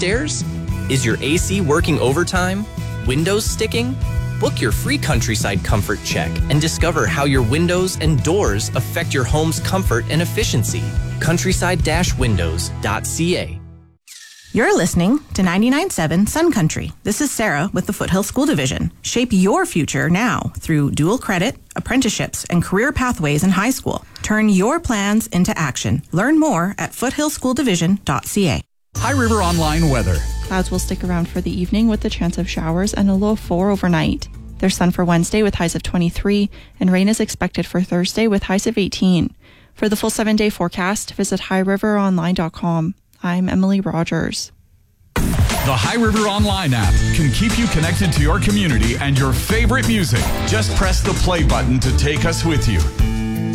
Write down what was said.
stairs? Is your AC working overtime? Windows sticking? Book your free Countryside Comfort Check and discover how your windows and doors affect your home's comfort and efficiency. Countryside-windows.ca. You're listening to 99.7 Sun Country. This is Sarah with the Foothill School Division. Shape your future now through dual credit, apprenticeships, and career pathways in high school. Turn your plans into action. Learn more at foothillschooldivision.ca. High River Online weather. Clouds will stick around for the evening with the chance of showers and a low of 4 overnight. There's sun for Wednesday with highs of 23, and rain is expected for Thursday with highs of 18. For the full 7-day forecast, visit highriveronline.com. I'm Emily Rogers. The High River Online app can keep you connected to your community and your favorite music. Just press the play button to take us with you.